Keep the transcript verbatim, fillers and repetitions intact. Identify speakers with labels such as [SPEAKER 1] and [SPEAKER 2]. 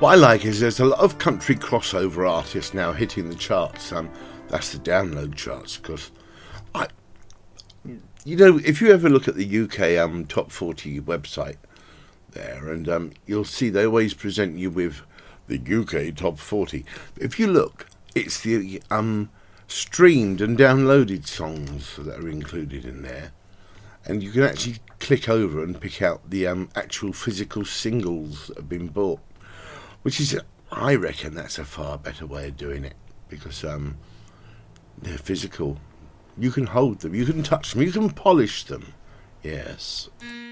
[SPEAKER 1] What I like is there's a lot of country crossover artists now hitting the charts. Um, that's the download charts, because I, you know, if you ever look at the U K um top forty website there, and um, you'll see they always present you with the U K top forty. If you look, it's the um streamed and downloaded songs that are included in there, and you can actually click over and pick out the um actual physical singles that have been bought, which is, I reckon, that's a far better way of doing it, because um they're physical. You can hold them, you can touch them, you can polish them. Yes.